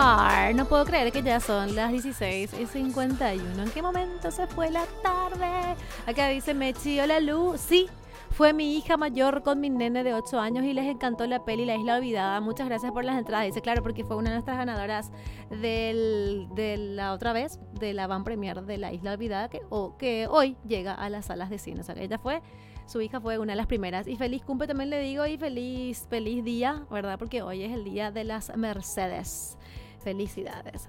continuar. No puedo creer que ya son las 16:51. ¿En qué momento se fue la tarde? Acá dice Mechi, hola Lu. Sí, fue mi hija mayor con mi nene de 8 años y les encantó la peli La Isla Olvidada. Muchas gracias por las entradas. Dice, claro, porque fue una de nuestras ganadoras de la otra vez, de la van premier de La Isla Olvidada, que hoy llega a las salas de cine. O sea, que su hija fue una de las primeras. Y feliz cumple también le digo, y feliz día, ¿verdad? Porque hoy es el día de las Mercedes. Felicidades.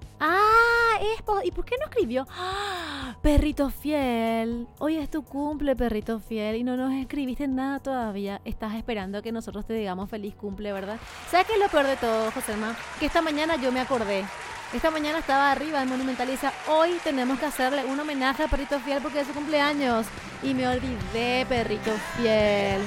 ¿Y por qué no escribió? Perrito fiel, hoy es tu cumple, perrito fiel, y no nos escribiste nada todavía. Estás esperando que nosotros te digamos feliz cumple, ¿verdad? ¿Sabes qué es lo peor de todo, Josema? Que esta mañana yo me acordé. Esta mañana estaba arriba en Monumental y decía, hoy tenemos que hacerle un homenaje a Perrito Fiel porque es su cumpleaños. Y me olvidé, Perrito Fiel.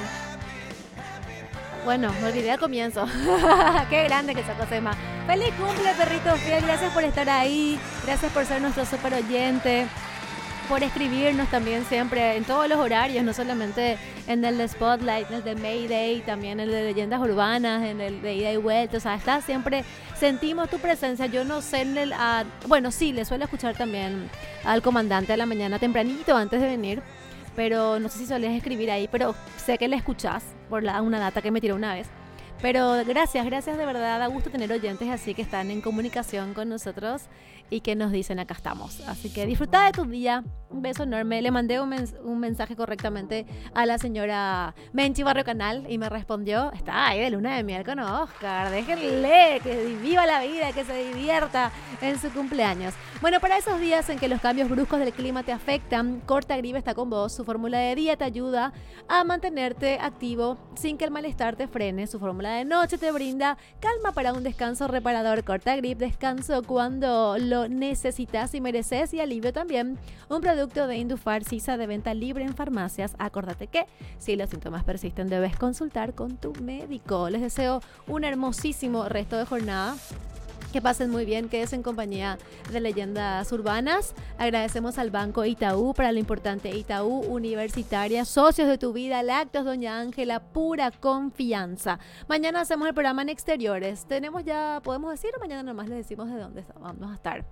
Bueno, me olvidé al comienzo. Qué grande que sos, Josema. Feliz cumple, Perrito Fiel. Gracias por estar ahí. Gracias por ser nuestro super oyente. Por escribirnos también siempre en todos los horarios, no solamente en el de Spotlight, en el de Mayday, también en el de Leyendas Urbanas, en el de Ida y Vuelta. O sea, está siempre, sentimos tu presencia. Yo no sé bueno, sí, le suelo escuchar también al comandante a la mañana tempranito antes de venir, pero no sé si solías escribir ahí, pero sé que le escuchás por una data que me tiró una vez. Pero gracias de verdad, da gusto tener oyentes así que están en comunicación con nosotros y que nos dicen acá estamos. Así que disfruta de tu día, un beso enorme. Le mandé un mensaje correctamente a la señora Menchi Barrio Canal y me respondió, está ahí de luna de miel con Oscar, déjenle que viva la vida, que se divierta en su cumpleaños. Bueno, para esos días en que los cambios bruscos del clima te afectan, Cortagrip está con vos. Su fórmula de día te ayuda a mantenerte activo sin que el malestar te frene. Su fórmula de noche te brinda calma para un descanso reparador. Cortagrip, descanso cuando lo necesitas y mereces, y alivio también. Un producto de Indufar Sisa de venta libre en farmacias. Acordate que si los síntomas persisten debes consultar con tu médico. Les deseo un hermosísimo resto de jornada. Que pasen muy bien, quédense en compañía de Leyendas Urbanas. Agradecemos al Banco Itaú, para lo importante Itaú Universitaria, socios de tu vida, Lácteos Doña Ángela, pura confianza. Mañana hacemos el programa en exteriores. ¿Podemos decir o mañana nomás les decimos de dónde vamos a estar?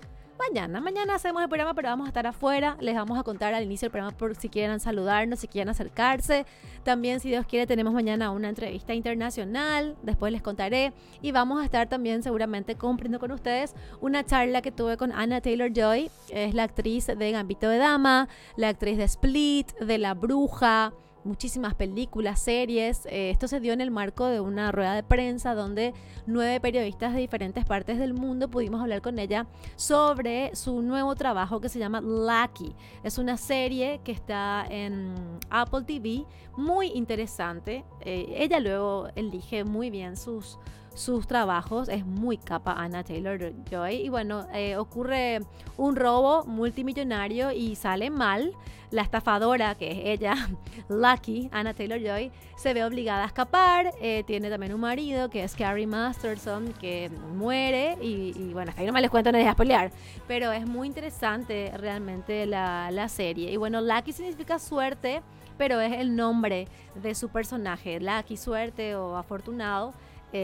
Mañana hacemos el programa, pero vamos a estar afuera. Les vamos a contar al inicio del programa por si quieren saludarnos, si quieren acercarse. También, si Dios quiere, tenemos mañana una entrevista internacional. Después les contaré. Y vamos a estar también seguramente compartiendo con ustedes una charla que tuve con Anya Taylor-Joy. Es la actriz de Gambito de Dama, la actriz de Split, de La Bruja, muchísimas películas, series. Esto se dio en el marco de una rueda de prensa donde 9 periodistas de diferentes partes del mundo pudimos hablar con ella sobre su nuevo trabajo que se llama Lucky. Es una serie que está en Apple TV, muy interesante. Ella luego elige muy bien sus trabajos, es muy capa Anya Taylor-Joy. Y bueno, ocurre un robo multimillonario y sale mal. La estafadora, que es ella, Lucky, Anya Taylor-Joy, se ve obligada a escapar. Tiene también un marido, que es Carrie Masterson, que muere. Y bueno, hasta ahí no me les cuento, no les voy a spoilear. Pero es muy interesante realmente la serie. Y bueno, Lucky significa suerte, pero es el nombre de su personaje. Lucky, suerte o afortunado.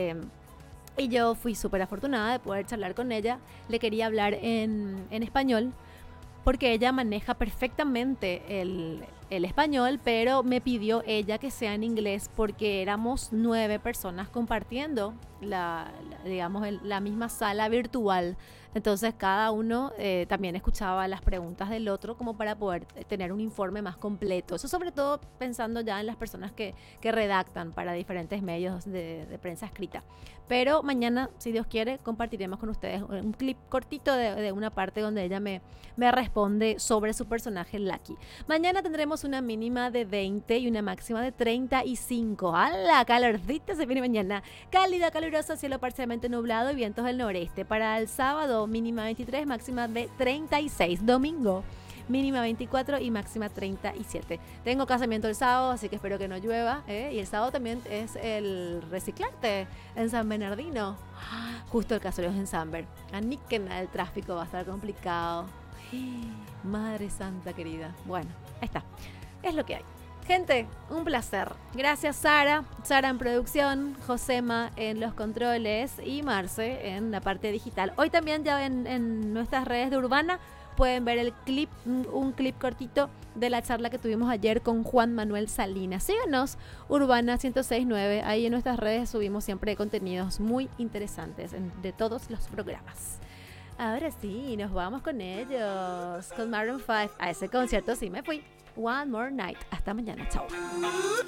Y yo fui súper afortunada de poder charlar con ella. Le quería hablar en español porque ella maneja perfectamente el español, pero me pidió ella que sea en inglés porque éramos 9 personas compartiendo la misma sala virtual. Entonces cada uno también escuchaba las preguntas del otro como para poder tener un informe más completo. Eso sobre todo pensando ya en las personas que redactan para diferentes medios de prensa escrita. Pero mañana, si Dios quiere, compartiremos con ustedes un clip cortito de una parte donde ella me responde sobre su personaje Lucky. Mañana tendremos una mínima de 20 y una máxima de 35. ¡Hala! Calorcita se viene mañana. Cálida, calurosa, cielo parcialmente nublado y vientos del noreste. Para el sábado, mínima 23, máxima de 36. Domingo, mínima 24 y máxima 37. Tengo casamiento el sábado, así que espero que no llueva. Y el sábado también es el reciclarte en San Bernardino. Justo el casorio es en Samber. Aníquena, el tráfico va a estar complicado. Madre santa querida. Bueno, ahí está. Es lo que hay. Gente, un placer. Gracias Sara en producción, Josema en los controles y Marce en la parte digital. Hoy también ya en nuestras redes de Urbana pueden ver el clip, un clip cortito de la charla que tuvimos ayer con Juan Manuel Salinas. Síganos, Urbana 1069. Ahí en nuestras redes subimos siempre contenidos muy interesantes de todos los programas. Ahora sí, nos vamos con ellos, con Maroon 5. A ese concierto sí me fui. One More Night. Hasta mañana. Chao.